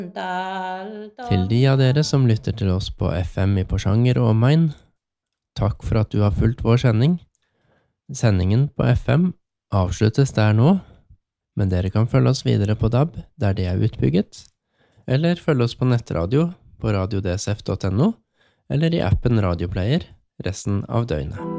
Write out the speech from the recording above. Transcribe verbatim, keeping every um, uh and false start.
Til de av dere som lytter til oss på F M i Porsanger og omegn, takk for at du har fulgt vår sending. Sendingen på F M avsluttes der nå, men dere kan følge oss videre på D A B der det er utbygget, eller følge oss på nettradio på radio d s f punktum n o eller i appen Radioplayer resten av døgnet.